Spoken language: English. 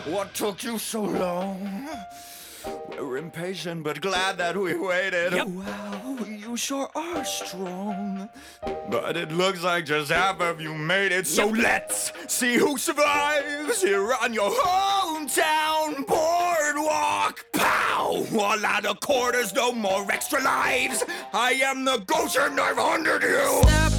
What took you so long? We're impatient but glad that we waited. Yep. Wow, you sure are strong. But it looks like just half of you made it. So let's see who survives here on your hometown boardwalk. Pow! All out of quarters, no more extra lives. I am the ghost and I've hunted you. Step